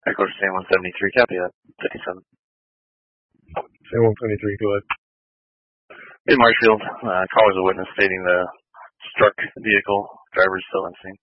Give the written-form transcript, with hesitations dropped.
Echo Sam 173, copy that. 57. Sam 173, go ahead. In Marshfield, call was a witness stating the struck vehicle. Driver is still on scene.